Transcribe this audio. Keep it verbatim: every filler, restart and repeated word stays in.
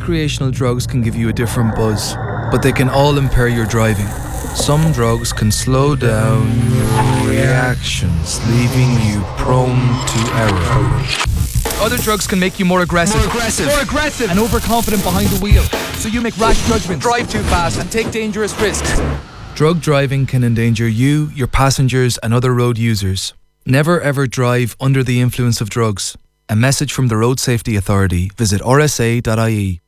recreational drugs can give you a different buzz, but they can all impair your driving. Some drugs can slow down your reactions, leaving you prone to error. Other drugs can make you more aggressive. More aggressive. More aggressive. And overconfident behind the wheel. So you make rash judgments, Drive too fast and take dangerous risks. Drug driving can endanger you, your passengers, and other road users. Never ever drive under the influence of drugs. A message from the Road Safety Authority. Visit r s a dot i e.